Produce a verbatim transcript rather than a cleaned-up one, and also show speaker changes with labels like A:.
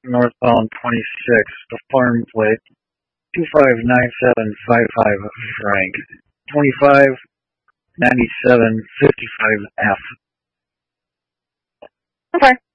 A: northbound twenty-six, the farm plate, two five nine seven five five Frank, twenty-five ninety-seven fifty-five F.
B: Okay.